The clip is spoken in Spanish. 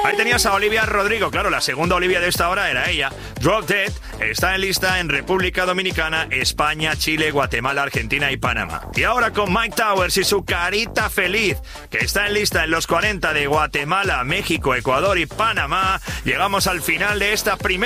Ahí tenías a Olivia Rodrigo, claro, la segunda Olivia de esta hora era ella. Drop Dead está en lista en República Dominicana, España, Chile, Guatemala, Argentina y Panamá. Y ahora con Mike Towers y su Carita Feliz, que está en lista en los 40 de Guatemala, México, Ecuador y Panamá, llegamos al final de esta primera